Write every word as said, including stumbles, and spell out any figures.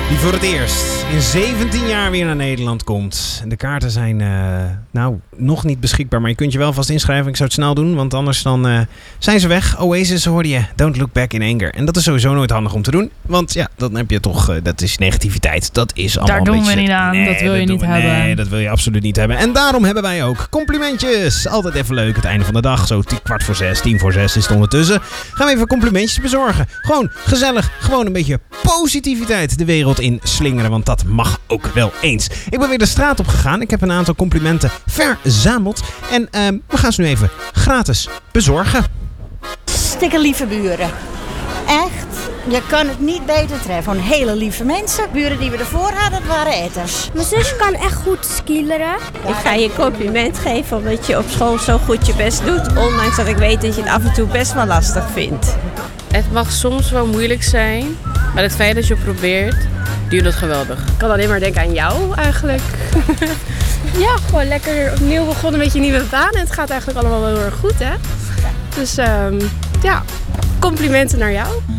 Die voor het eerst in zeventien jaar weer naar Nederland komt. De kaarten zijn uh, nou nog niet beschikbaar, maar je kunt je wel vast inschrijven. Ik zou het snel doen, want anders dan uh, zijn ze weg. Oasis hoorde je, Don't Look Back in Anger. En dat is sowieso nooit handig om te doen, want ja, dan heb je toch, uh, dat is negativiteit. Dat is allemaal Daar een doen beetje... we niet aan, nee, dat wil dat je niet we, hebben. Nee, dat wil je absoluut niet hebben. En daarom hebben wij ook complimentjes. Altijd even leuk, het einde van de dag. Zo tien, kwart voor zes, tien voor zes is het ondertussen. Gaan we even complimentjes bezorgen. Gewoon gezellig, gewoon een beetje positiviteit de wereld in slingeren, want dat mag ook wel eens. Ik ben weer de straat op gegaan. Ik heb een aantal complimenten verzameld. En uh, we gaan ze nu even gratis bezorgen. Stikke lieve buren. Echt, je kan het niet beter treffen. Gewoon hele lieve mensen. Buren die we ervoor hadden, dat waren etters. Mijn zus kan echt goed skileren. Ik ga je een compliment geven omdat je op school zo goed je best doet. Ondanks dat ik weet dat je het af en toe best wel lastig vindt. Het mag soms wel moeilijk zijn, maar het feit dat je het probeert, doe je dat geweldig. Ik kan alleen maar denken aan jou eigenlijk. Ja, gewoon lekker opnieuw begonnen met je nieuwe baan. En het gaat eigenlijk allemaal wel heel erg goed, hè? Dus um, ja, complimenten naar jou.